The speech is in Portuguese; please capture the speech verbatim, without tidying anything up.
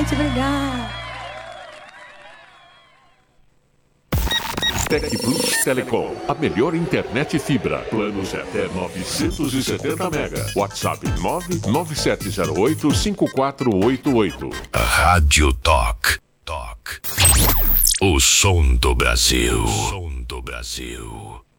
gente. Obrigada. Tec Plus Telecom, a melhor internet fibra. Planos de até novecentos e setenta mega. WhatsApp nove nove sete zero oito cinco quatro oito oito. Rádio Toc. Toc. O som do Brasil. O som do Brasil.